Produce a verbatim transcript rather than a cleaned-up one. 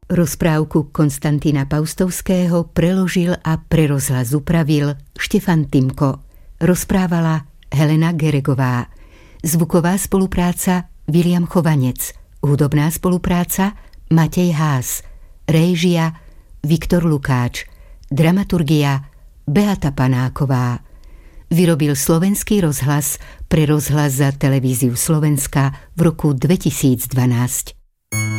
Rozprávku Konstantína Paustovského preložil a pre rozhlas upravil Štefan Timko. Rozprávala Helena Geregová. Zvuková spolupráca Viliam Chovanec. Hudobná spolupráca Matej Hás. Réžia Viktor Lukáč. Dramaturgia Beata Panáková. Vyrobil Slovenský rozhlas pre rozhlas za televíziu Slovenska v roku dvetisícdvanásť.